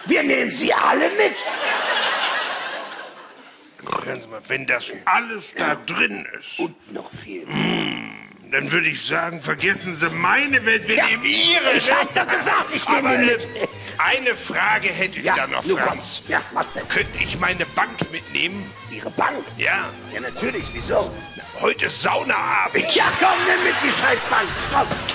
Wir nehmen Sie alle mit. Hören Sie mal, wenn das alles da drin ist, Und noch viel. dann würde ich sagen, vergessen Sie meine Welt, wir nehmen Ihre. Ich hab doch gesagt, ich nehme Aber ihn mit. eine Frage hätte ich da noch, nun komm. Franz. Ja, was denn? Könnte ich meine Bank mitnehmen? Ihre Bank? Ja, Ja, natürlich, wieso? heute ist Saunaabend. Ja, komm, nimm mit die Scheißbank. Komm.